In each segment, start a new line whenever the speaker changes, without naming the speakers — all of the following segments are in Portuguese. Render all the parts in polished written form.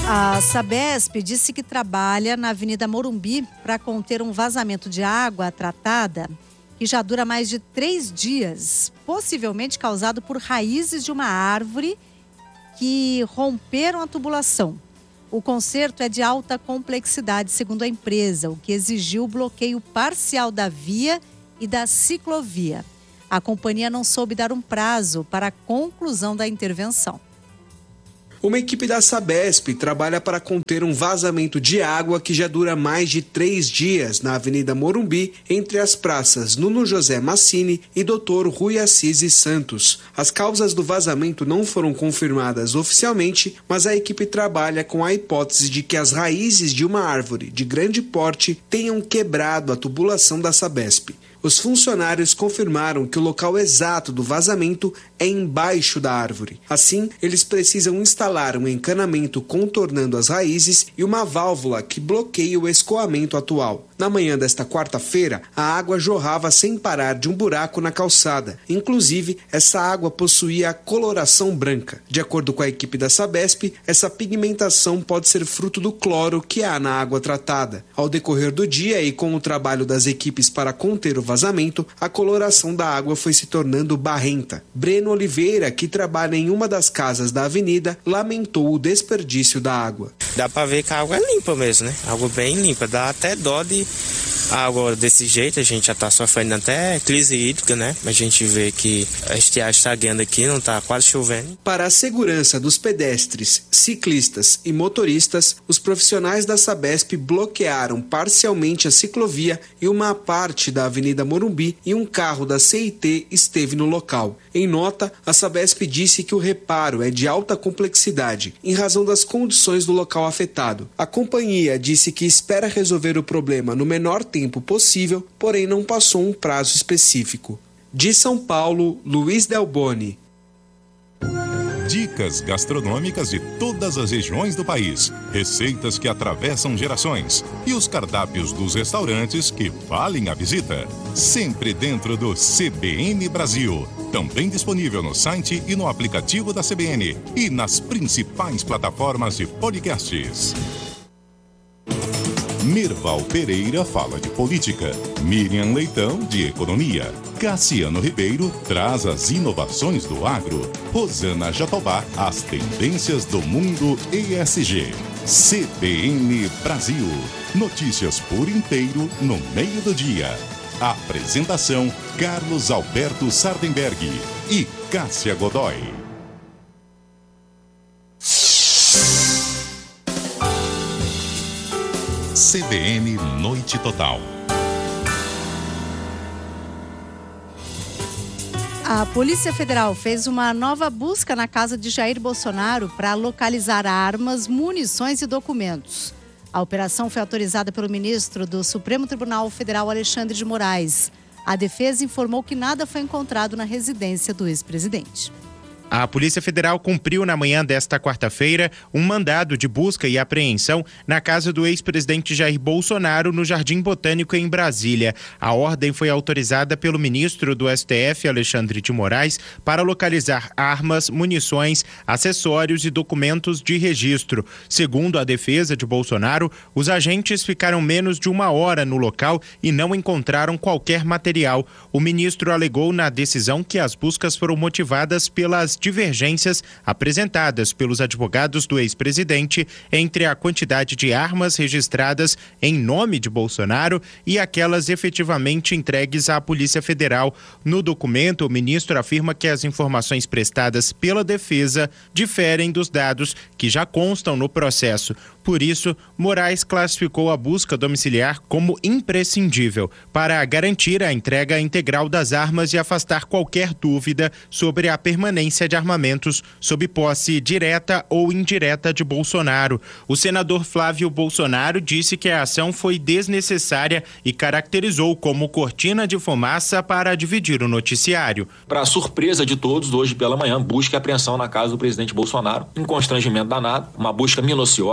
A Sabesp disse que trabalha na Avenida Morumbi para conter um vazamento de água tratada que já dura mais de 3 dias, possivelmente causado por raízes de uma árvore que romperam a tubulação. O conserto é de alta complexidade, segundo a empresa, o que exigiu o bloqueio parcial da via e da ciclovia. A companhia não soube dar um prazo para a conclusão da intervenção.
Uma equipe da Sabesp trabalha para conter um vazamento de água que já dura mais de 3 dias na Avenida Morumbi, entre as praças Nuno José Massini e Dr. Rui Assis Santos. As causas do vazamento não foram confirmadas oficialmente, mas a equipe trabalha com a hipótese de que as raízes de uma árvore de grande porte tenham quebrado a tubulação da Sabesp. Os funcionários confirmaram que o local exato do vazamento é embaixo da árvore. Assim, eles precisam instalar um encanamento contornando as raízes e uma válvula que bloqueia o escoamento atual. Na manhã desta quarta-feira, a água jorrava sem parar de um buraco na calçada. Inclusive, essa água possuía a coloração branca. De acordo com a equipe da Sabesp, essa pigmentação pode ser fruto do cloro que há na água tratada. Ao decorrer do dia e com o trabalho das equipes para conter o vazamento, a coloração da água foi se tornando barrenta. Breno Oliveira, que trabalha em uma das casas da avenida, lamentou o desperdício da água.
Dá para ver que a água é limpa mesmo, né? Água bem limpa, dá até dó de água desse jeito. A gente já tá sofrendo até crise hídrica, né? A gente vê que a estiagem está guiando aqui, não tá quase chovendo.
Para a segurança dos pedestres, ciclistas e motoristas, os profissionais da Sabesp bloquearam parcialmente a ciclovia e uma parte da Avenida Morumbi, e um carro da CIT esteve no local. Em nota, a Sabesp disse que o reparo é de alta complexidade, em razão das condições do local afetado. A companhia disse que espera resolver o problema no menor tempo possível, porém não passou um prazo específico. De São Paulo, Luiz Delboni.
Dicas gastronômicas de todas as regiões do país, receitas que atravessam gerações e os cardápios dos restaurantes que valem a visita. Sempre dentro do CBN Brasil. Também disponível no site e no aplicativo da CBN e nas principais plataformas de podcasts. Mirval Pereira fala de política, Miriam Leitão de economia, Cassiano Ribeiro traz as inovações do agro, Rosana Jatobá as tendências do mundo ESG. CBN Brasil, notícias por inteiro no meio do dia. Apresentação Carlos Alberto Sardenberg e Cássia Godoy. CBN Noite Total.
A Polícia Federal fez uma nova busca na casa de Jair Bolsonaro para localizar armas, munições e documentos. A operação foi autorizada pelo ministro do Supremo Tribunal Federal, Alexandre de Moraes. A defesa informou que nada foi encontrado na residência do ex-presidente.
A Polícia Federal cumpriu na manhã desta quarta-feira um mandado de busca e apreensão na casa do ex-presidente Jair Bolsonaro, no Jardim Botânico, em Brasília. A ordem foi autorizada pelo ministro do STF, Alexandre de Moraes, para localizar armas, munições, acessórios e documentos de registro. Segundo a defesa de Bolsonaro, os agentes ficaram menos de 1 hora no local e não encontraram qualquer material. O ministro alegou na decisão que as buscas foram motivadas pelas divergências apresentadas pelos advogados do ex-presidente entre a quantidade de armas registradas em nome de Bolsonaro e aquelas efetivamente entregues à Polícia Federal. No documento, o ministro afirma que as informações prestadas pela defesa diferem dos dados que já constam no processo. Por isso, Moraes classificou a busca domiciliar como imprescindível para garantir a entrega integral das armas e afastar qualquer dúvida sobre a permanência de armamentos sob posse direta ou indireta de Bolsonaro. O senador Flávio Bolsonaro disse que a ação foi desnecessária e caracterizou como cortina de fumaça para dividir o noticiário.
Para surpresa de todos, hoje pela manhã, busca e apreensão na casa do presidente Bolsonaro, um constrangimento danado, uma busca minuciosa, revisada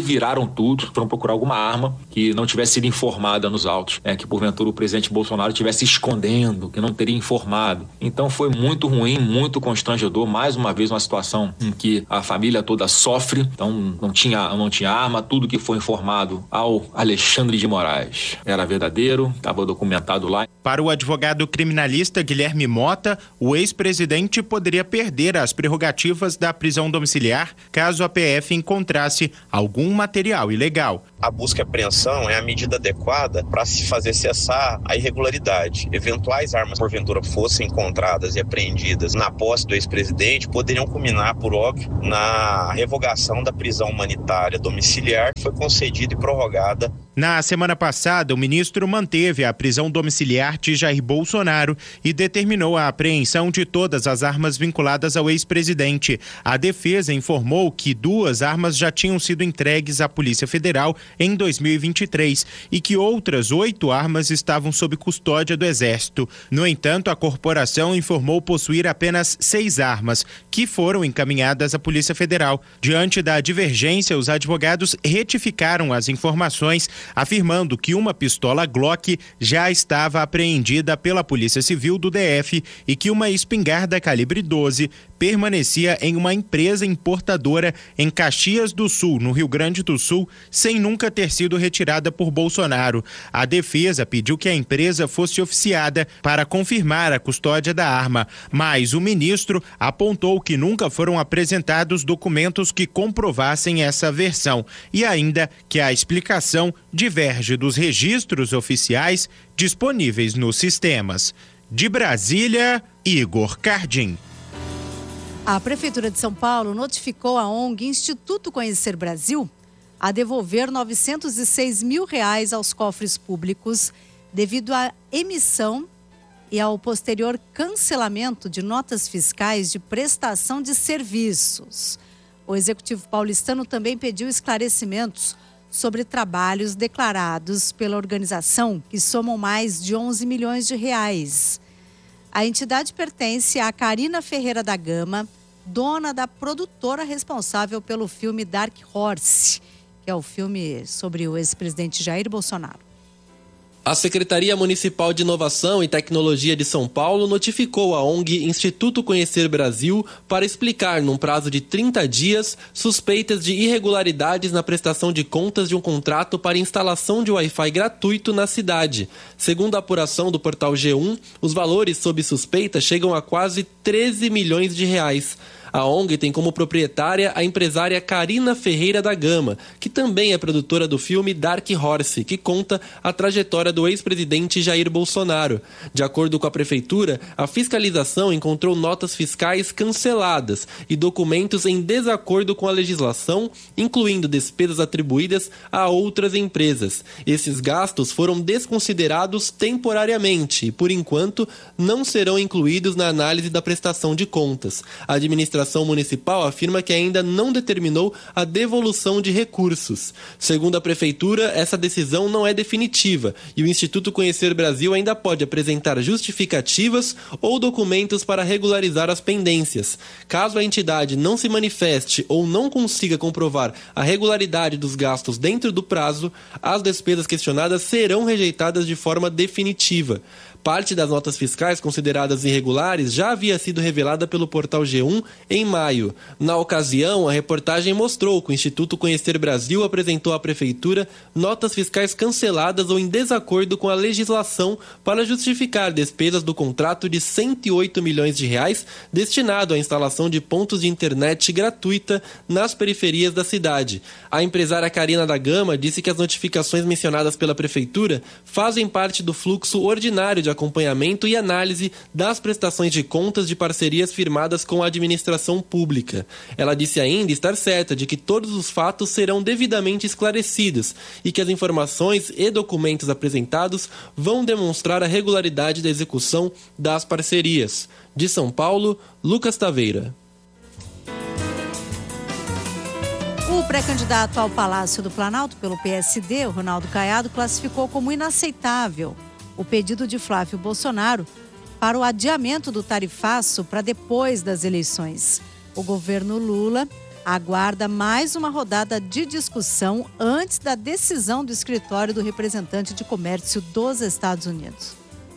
reviraram tudo, foram procurar alguma arma que não tivesse sido informada nos autos, que porventura o presidente Bolsonaro estivesse escondendo, que não teria informado. Então foi muito ruim, muito constrangedor, mais uma vez uma situação em que a família toda sofre, então não tinha arma, tudo que foi informado ao Alexandre de Moraes era verdadeiro, estava documentado lá.
Para o advogado criminalista Guilherme Mota, o ex-presidente poderia perder as prerrogativas da prisão domiciliar caso a PF encontrasse algum material ilegal.
A busca e apreensão é a medida adequada para se fazer cessar a irregularidade. Eventuais armas, porventura, fossem encontradas e apreendidas na posse do ex-presidente, poderiam culminar, por óbvio, na revogação da prisão humanitária domiciliar, que foi concedida e prorrogada.
Na semana passada, o ministro manteve a prisão domiciliar de Jair Bolsonaro e determinou a apreensão de todas as armas vinculadas ao ex-presidente. A defesa informou que 2 armas já tinham sido entregues à Polícia Federal em 2023 e que outras 8 armas estavam sob custódia do Exército. No entanto, a corporação informou possuir apenas 6 armas, que foram encaminhadas à Polícia Federal. Diante da divergência, os advogados retificaram as informações, afirmando que uma pistola Glock já estava apreendida pela Polícia Civil do DF e que uma espingarda calibre 12 permanecia em uma empresa importadora em Caxias do Sul, no Rio Grande do Sul, sem nunca ter sido retirada por Bolsonaro. A defesa pediu que a empresa fosse oficiada para confirmar a custódia da arma, mas o ministro apontou que nunca foram apresentados documentos que comprovassem essa versão e ainda que a explicação diverge dos registros oficiais disponíveis nos sistemas. De Brasília, Igor Cardim.
A Prefeitura de São Paulo notificou a ONG Instituto Conhecer Brasil a devolver R$ 906 mil aos cofres públicos devido à emissão e ao posterior cancelamento de notas fiscais de prestação de serviços. O Executivo paulistano também pediu esclarecimentos sobre trabalhos declarados pela organização, que somam mais de 11 milhões de reais. A entidade pertence a Carina Ferreira da Gama, dona da produtora responsável pelo filme Dark Horse, que é o filme sobre o ex-presidente Jair Bolsonaro.
A Secretaria Municipal de Inovação e Tecnologia de São Paulo notificou a ONG Instituto Conhecer Brasil para explicar, num prazo de 30 dias, suspeitas de irregularidades na prestação de contas de um contrato para instalação de Wi-Fi gratuito na cidade. Segundo a apuração do portal G1, os valores sob suspeita chegam a quase 13 milhões de reais. A ONG tem como proprietária a empresária Carina Ferreira da Gama, que também é produtora do filme Dark Horse, que conta a trajetória do ex-presidente Jair Bolsonaro. De acordo com a Prefeitura, a fiscalização encontrou notas fiscais canceladas e documentos em desacordo com a legislação, incluindo despesas atribuídas a outras empresas. Esses gastos foram desconsiderados temporariamente e, por enquanto, não serão incluídos na análise da prestação de contas. A administração municipal afirma que ainda não determinou a devolução de recursos. Segundo a Prefeitura, essa decisão não é definitiva e o Instituto Conhecer Brasil ainda pode apresentar justificativas ou documentos para regularizar as pendências. Caso a entidade não se manifeste ou não consiga comprovar a regularidade dos gastos dentro do prazo, as despesas questionadas serão rejeitadas de forma definitiva. Parte das notas fiscais consideradas irregulares já havia sido revelada pelo portal G1 em maio. Na ocasião, a reportagem mostrou que o Instituto Conhecer Brasil apresentou à Prefeitura notas fiscais canceladas ou em desacordo com a legislação para justificar despesas do contrato de 108 milhões de reais destinado à instalação de pontos de internet gratuita nas periferias da cidade. A empresária Carina da Gama disse que as notificações mencionadas pela Prefeitura fazem parte do fluxo ordinário de acompanhamento e análise das prestações de contas de parcerias firmadas com a administração pública. Ela disse ainda estar certa de que todos os fatos serão devidamente esclarecidos e que as informações e documentos apresentados vão demonstrar a regularidade da execução das parcerias. De São Paulo, Lucas Taveira.
O pré-candidato ao Palácio do Planalto pelo PSD, o Ronaldo Caiado, classificou como inaceitável o pedido de Flávio Bolsonaro para o adiamento do tarifaço para depois das eleições. O governo Lula aguarda mais uma rodada de discussão antes da decisão do escritório do representante de comércio dos Estados Unidos.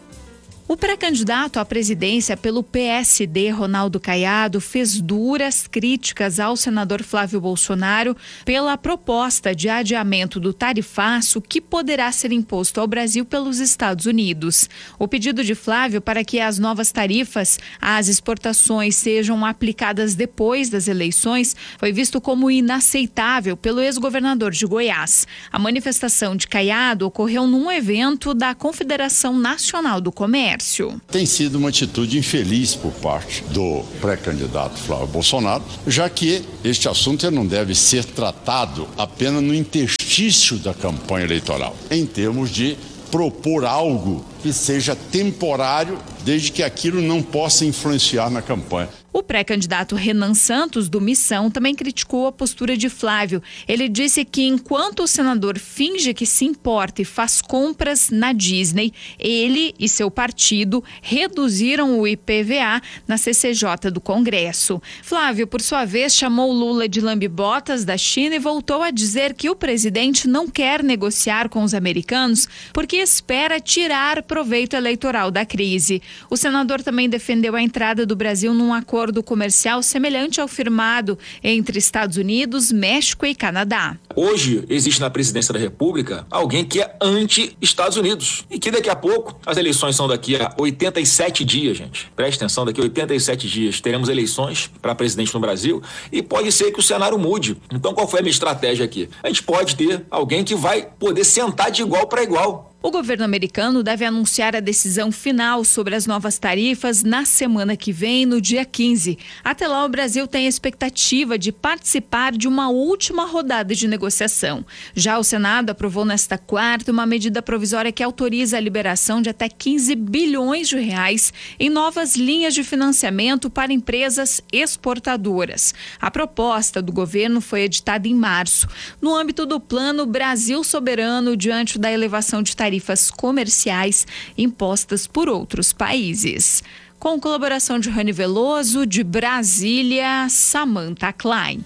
O pré-candidato à presidência pelo PSD, Ronaldo Caiado, fez duras críticas ao senador Flávio Bolsonaro pela proposta de adiamento do tarifaço que poderá ser imposto ao Brasil pelos Estados Unidos. O pedido de Flávio para que as novas tarifas às exportações sejam aplicadas depois das eleições foi visto como inaceitável pelo ex-governador de Goiás. A manifestação de Caiado ocorreu num evento da Confederação Nacional do Comércio.
Tem sido uma atitude infeliz por parte do pré-candidato Flávio Bolsonaro, já que este assunto não deve ser tratado apenas no interstício da campanha eleitoral, em termos de propor algo que seja temporário, desde que aquilo não possa influenciar na campanha.
O pré-candidato Renan Santos, do Missão, também criticou a postura de Flávio. Ele disse que enquanto o senador finge que se importa e faz compras na Disney, ele e seu partido reduziram o IPVA na CCJ do Congresso. Flávio, por sua vez, chamou Lula de lambe-botas da China e voltou a dizer que o presidente não quer negociar com os americanos porque espera tirar proveito eleitoral da crise. O senador também defendeu a entrada do Brasil num acordo comercial semelhante ao firmado entre Estados Unidos, México e Canadá.
Hoje existe na presidência da República alguém que é anti-Estados Unidos e que daqui a pouco, as eleições são daqui a 87 dias, gente. Preste atenção, daqui a 87 dias teremos eleições para presidente no Brasil e pode ser que o cenário mude. Então qual foi a minha estratégia aqui? A gente pode ter alguém que vai poder sentar de igual para igual.
O governo americano deve anunciar a decisão final sobre as novas tarifas na semana que vem, no dia 15. Até lá, o Brasil tem a expectativa de participar de uma última rodada de negociação. Já o Senado aprovou nesta quarta uma medida provisória que autoriza a liberação de até 15 bilhões de reais em novas linhas de financiamento para empresas exportadoras. A proposta do governo foi editada em março, no âmbito do Plano Brasil Soberano diante da elevação de tarifas comerciais impostas por outros países. Com colaboração de Rani Veloso, de Brasília, Samantha Klein.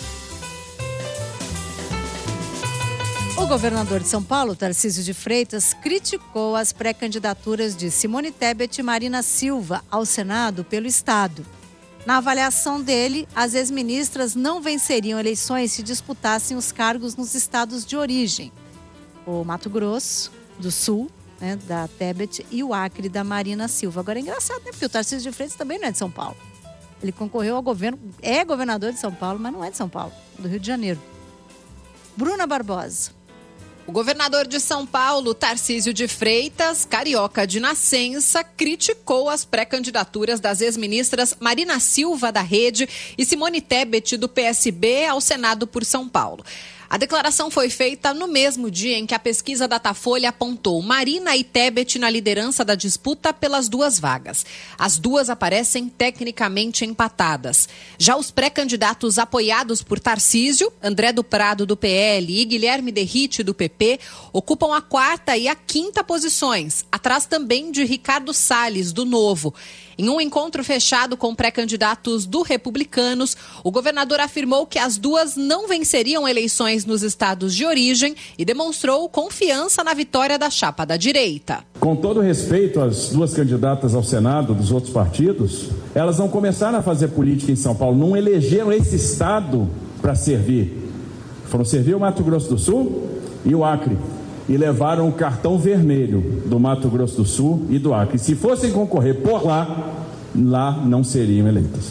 O governador de São Paulo, Tarcísio de Freitas, criticou as pré-candidaturas de Simone Tebet e Marina Silva ao Senado pelo Estado. Na avaliação dele, as ex-ministras não venceriam eleições se disputassem os cargos nos estados de origem. O Mato Grosso do Sul, né, da Tebet, e o Acre, da Marina Silva. Agora é engraçado, né? Porque o Tarcísio de Freitas também não é de São Paulo. Ele concorreu ao governo, é governador de São Paulo, mas não é de São Paulo, do Rio de Janeiro. Bruna Barbosa.
O governador de São Paulo, Tarcísio de Freitas, carioca de nascença, criticou as pré-candidaturas das ex-ministras Marina Silva, da Rede, e Simone Tebet, do PSB, ao Senado por São Paulo. A declaração foi feita no mesmo dia em que a pesquisa Datafolha apontou Marina e Tebet na liderança da disputa pelas duas vagas. As duas aparecem tecnicamente empatadas. Já os pré-candidatos apoiados por Tarcísio, André do Prado, do PL, e Guilherme Derrite, do PP, ocupam a 4ª e a 5ª posições, atrás também de Ricardo Salles, do Novo. Em um encontro fechado com pré-candidatos do Republicanos, o governador afirmou que as duas não venceriam eleições nos estados de origem e demonstrou confiança na vitória da chapa da direita.
Com todo respeito às duas candidatas ao Senado dos outros partidos, elas não começaram a fazer política em São Paulo, não elegeram esse estado para servir. Foram servir o Mato Grosso do Sul e o Acre. E levaram o cartão vermelho do Mato Grosso do Sul e do Acre. Se fossem concorrer por lá não seriam eleitas.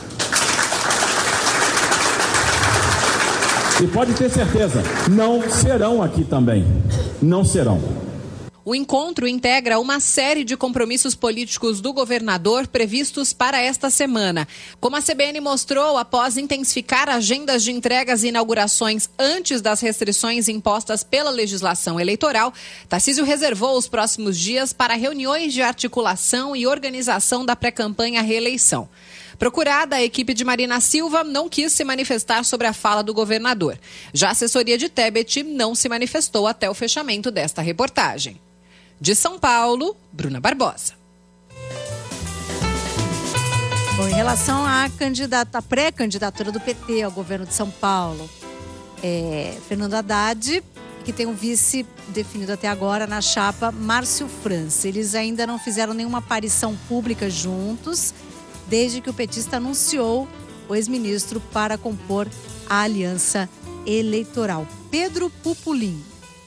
E pode ter certeza, não serão aqui também. Não serão.
O encontro integra uma série de compromissos políticos do governador previstos para esta semana. Como a CBN mostrou, após intensificar agendas de entregas e inaugurações antes das restrições impostas pela legislação eleitoral, Tarcísio reservou os próximos dias para reuniões de articulação e organização da pré-campanha à reeleição. Procurada, a equipe de Marina Silva não quis se manifestar sobre a fala do governador. Já a assessoria de Tebet não se manifestou até o fechamento desta reportagem. De São Paulo, Bruna Barbosa.
Bom, em relação à pré-candidatura do PT ao governo de São Paulo, Fernando Haddad, que tem um vice definido até agora na chapa Márcio França. Eles ainda não fizeram nenhuma aparição pública juntos, desde que o petista anunciou o ex-ministro para compor a aliança eleitoral. Pedro Pupulim.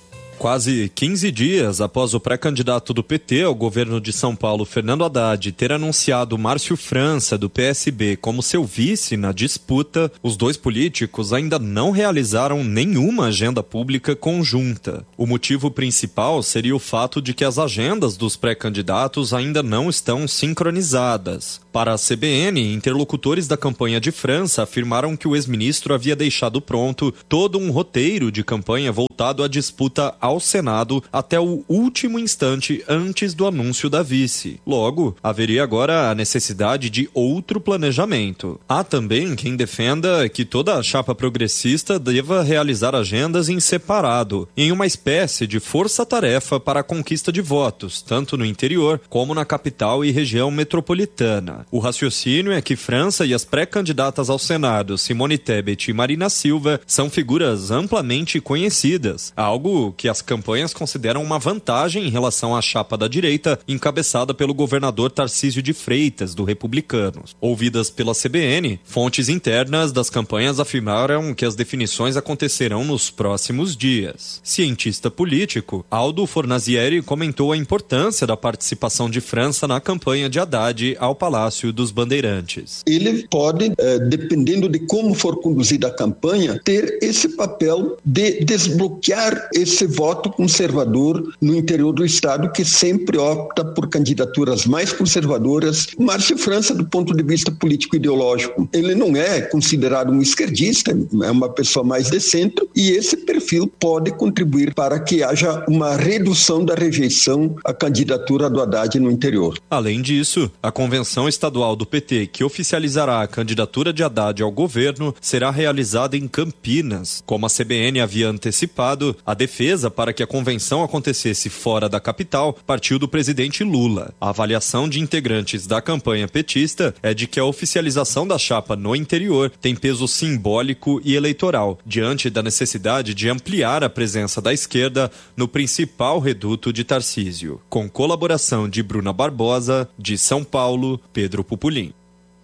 Quase 15 dias após o pré-candidato do PT ao governo de São Paulo, Fernando Haddad, ter anunciado Márcio França, do PSB, como seu vice na disputa, os dois políticos ainda não realizaram nenhuma agenda pública conjunta. O motivo principal seria o fato de que as agendas dos pré-candidatos ainda não estão sincronizadas. Para a CBN, interlocutores da campanha de França afirmaram que o ex-ministro havia deixado pronto todo um roteiro de campanha voltado à disputa ao Senado até o último instante antes do anúncio da vice. Logo, haveria agora a necessidade de outro planejamento. Há também quem defenda que toda a chapa progressista deva realizar agendas em separado, em uma espécie de força-tarefa para a conquista de votos, tanto no interior como na capital e região metropolitana. O raciocínio é que França e as pré-candidatas ao Senado, Simone Tebet e Marina Silva, são figuras amplamente conhecidas, algo que as campanhas consideram uma vantagem em relação à chapa da direita, encabeçada pelo governador Tarcísio de Freitas, do Republicanos. Ouvidas pela CBN, fontes internas das campanhas afirmaram que as definições acontecerão nos próximos dias. Cientista político, Aldo Fornazieri comentou a importância da participação de França na campanha de Haddad ao Palácio dos Bandeirantes.
Ele pode, dependendo de como for conduzida a campanha, ter esse papel de desbloquear esse voto conservador no interior do estado, que sempre opta por candidaturas mais conservadoras. Márcio França, do ponto de vista político-ideológico, ele não é considerado um esquerdista, é uma pessoa mais de centro, e esse perfil pode contribuir para que haja uma redução da rejeição à candidatura do Haddad no interior.
Além disso, a convenção estadual do PT, que oficializará a candidatura de Haddad ao governo, será realizada em Campinas. Como a CBN havia antecipado, a defesa para que a convenção acontecesse fora da capital partiu do presidente Lula. A avaliação de integrantes da campanha petista é de que a oficialização da chapa no interior tem peso simbólico e eleitoral, diante da necessidade de ampliar a presença da esquerda no principal reduto de Tarcísio. Com colaboração de Bruna Barbosa, de São Paulo, Pedro Pupulim.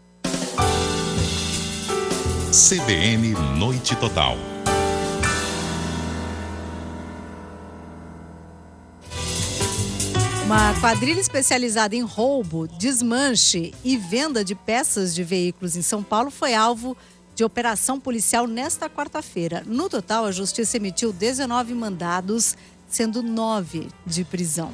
CBN Noite Total.
Uma quadrilha especializada em roubo, desmanche e venda de peças de veículos em São Paulo foi alvo de operação policial nesta quarta-feira. No total, a Justiça emitiu 19 mandados, sendo 9 de prisão.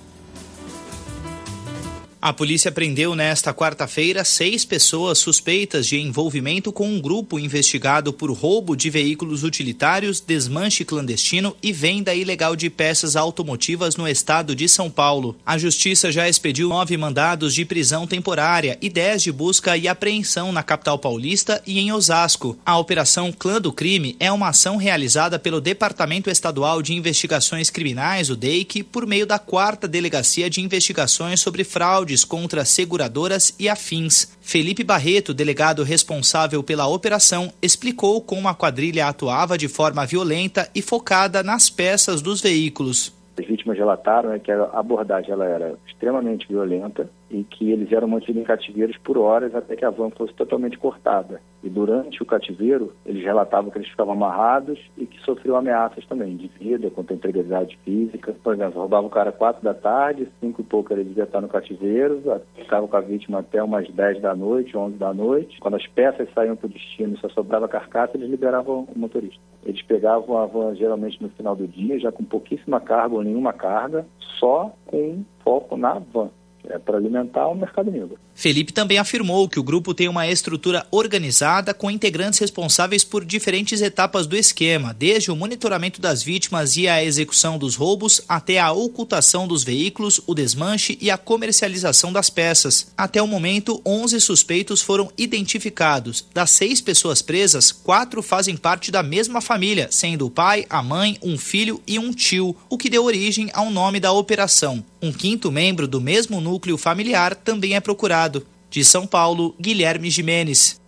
A polícia prendeu nesta quarta-feira 6 pessoas suspeitas de envolvimento com um grupo investigado por roubo de veículos utilitários, desmanche clandestino e venda ilegal de peças automotivas no estado de São Paulo. A Justiça já expediu 9 mandados de prisão temporária e 10 de busca e apreensão na capital paulista e em Osasco. A Operação Clã do Crime é uma ação realizada pelo Departamento Estadual de Investigações Criminais, o DEIC, por meio da 4ª Delegacia de Investigações sobre Fraude contra seguradoras e afins. Felipe Barreto, delegado responsável pela operação, explicou como a quadrilha atuava de forma violenta e focada nas peças dos veículos.
As vítimas relataram que a abordagem ela era extremamente violenta e que eles eram mantidos em cativeiros por horas até que a van fosse totalmente cortada. E durante o cativeiro, eles relatavam que eles ficavam amarrados e que sofriam ameaças também, de vida, contra a integridade física. Por exemplo, roubavam o cara 4 da tarde, 5 e pouco ele devia estar no cativeiro, ficavam com a vítima até umas 10 da noite, 11 da noite. Quando as peças saíam para o destino e só sobrava carcaça, eles liberavam o motorista. Eles pegavam a van geralmente no final do dia, já com pouquíssima carga ou nenhuma carga, só com foco na van. Para alimentar o mercado negro.
Felipe também afirmou que o grupo tem uma estrutura organizada com integrantes responsáveis por diferentes etapas do esquema, desde o monitoramento das vítimas e a execução dos roubos até a ocultação dos veículos, o desmanche e a comercialização das peças. Até o momento, 11 suspeitos foram identificados. Das 6 pessoas presas, 4 fazem parte da mesma família, sendo o pai, a mãe, um filho e um tio, o que deu origem ao nome da operação. Um 5º membro do mesmo núcleo familiar também é procurado. De São Paulo, Guilherme Gimenez.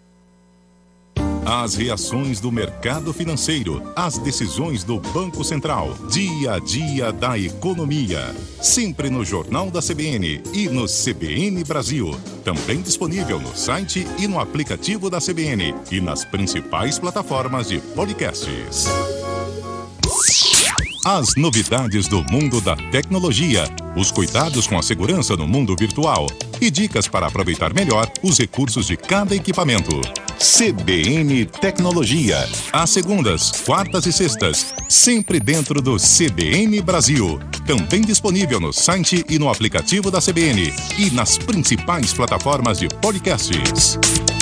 As reações do mercado financeiro, as decisões do Banco Central, dia a dia da economia. Sempre no Jornal da CBN e no CBN Brasil. Também disponível no site e no aplicativo da CBN e nas principais plataformas de podcasts. As novidades do mundo da tecnologia, os cuidados com a segurança no mundo virtual e dicas para aproveitar melhor os recursos de cada equipamento. CBN Tecnologia, às segundas, quartas e sextas, sempre dentro do CBN Brasil. Também disponível no site e no aplicativo da CBN e nas principais plataformas de podcasts.